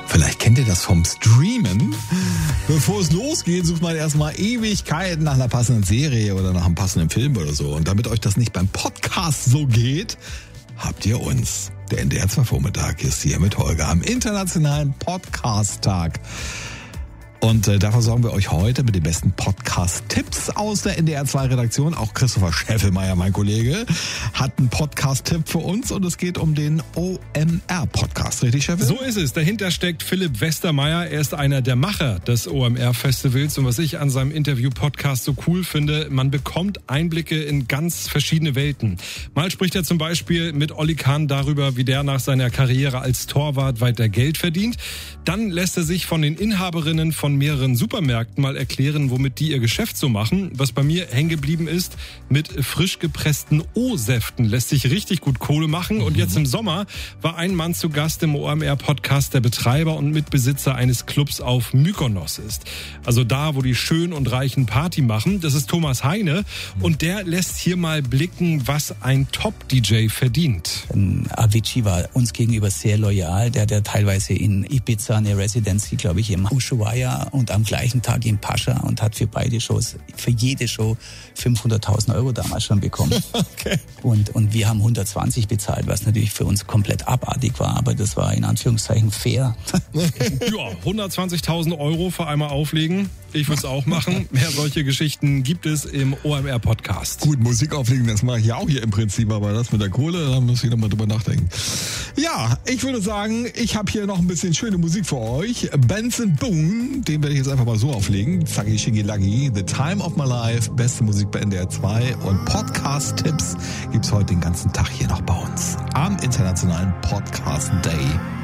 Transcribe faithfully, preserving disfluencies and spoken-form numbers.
Vielleicht kennt ihr das vom Streamen. Bevor es losgeht, sucht man erstmal Ewigkeiten nach einer passenden Serie oder nach einem passenden Film oder so. Und damit euch das nicht beim Podcast so geht, habt ihr uns. Der N D R zwei Vormittag ist hier mit Holger am Internationalen Podcast-Tag. Und äh, da versorgen wir euch heute mit den besten Podcast-Tipps aus der N D R zwei Redaktion. Auch Christopher Scheffelmeier, mein Kollege, hat einen Podcast-Tipp für uns und es geht um den O M R-Podcast. Richtig, Scheffel? So ist es. Dahinter steckt Philipp Westermeier. Er ist einer der Macher des O M R-Festivals. Und was ich an seinem Interview-Podcast so cool finde, man bekommt Einblicke in ganz verschiedene Welten. Mal spricht er zum Beispiel mit Olli Kahn darüber, wie der nach seiner Karriere als Torwart weiter Geld verdient. Dann lässt er sich von den Inhaberinnen von mehreren Supermärkten mal erklären, womit die ihr Geschäft so machen. Was bei mir hängen geblieben ist, mit frisch gepressten O-Säften lässt sich richtig gut Kohle machen. Und jetzt im Sommer war ein Mann zu Gast im O M R-Podcast, der Betreiber und Mitbesitzer eines Clubs auf Mykonos ist. Also da, wo die Schönen und Reichen Party machen. Das ist Thomas Heine. Und der lässt hier mal blicken, was ein Top-D J verdient. Avicii war uns gegenüber sehr loyal. Der hat ja teilweise in Ibiza eine Residency, glaube ich, im Ushuaia und am gleichen Tag in Pascha und hat für beide Shows, für jede Show fünfhunderttausend Euro damals schon bekommen. Okay. Und, und wir haben hundertzwanzig bezahlt, was natürlich für uns komplett abartig war, aber das war in Anführungszeichen fair. Ja, hundertzwanzigtausend Euro für einmal auflegen. Ich würde es auch machen. Mehr solche Geschichten gibt es im O M R-Podcast. Gut, Musik auflegen, das mache ich ja auch hier im Prinzip, aber das mit der Kohle, da muss ich nochmal drüber nachdenken. Ja, ich würde sagen, ich habe hier noch ein bisschen schöne Musik für euch. Benson Boone, den werde ich jetzt einfach mal so auflegen. Zaggy Shiggy Laggy, The Time of My Life, beste Musik bei N D R zwei und Podcast-Tipps gibt's heute den ganzen Tag hier noch bei uns am Internationalen Podcast Day.